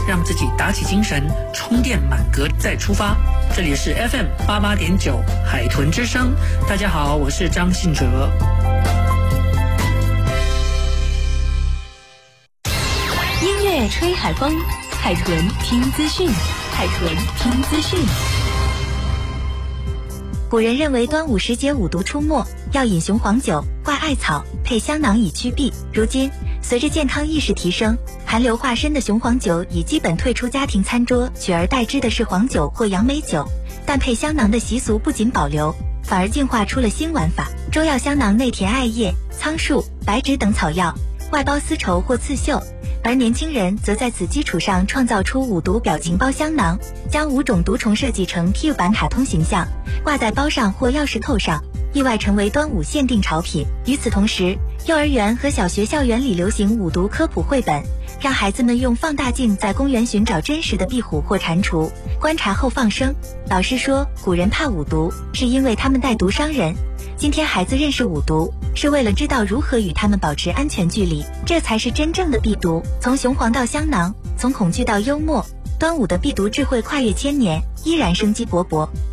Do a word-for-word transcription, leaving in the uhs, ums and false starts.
让自己打起精神，充电满格再出发。这里是 F M 八八点九海豚之声，大家好，我是张信哲。 音乐吹海风，海豚听资讯，海豚听资讯。 古人认为端午时节五毒出没，要饮雄黄酒、挂艾草、配香囊以驱避。如今，随着健康意识提升，寒流化身的雄黄酒已基本退出家庭餐桌，取而代之的是黄酒或杨梅酒。但配香囊的习俗不仅保留，反而进化出了新玩法。中药香囊内填艾叶、苍术、白芷等草药，外包丝绸或刺绣。而年轻人则在此基础上创造出五毒表情包香囊，将五种毒虫设计成 Q 版卡通形象，挂在包上或钥匙扣上，意外成为端午限定潮品。与此同时，幼儿园和小学校园里流行五毒科普绘本，让孩子们用放大镜在公园寻找真实的壁虎或蟾蜍，观察后放生。老师说，古人怕五毒，是因为他们带毒伤人。今天孩子认识五毒，是为了知道如何与他们保持安全距离，这才是真正的避毒。从雄黄到香囊，从恐惧到幽默，端午的避毒智慧跨越千年，依然生机勃勃。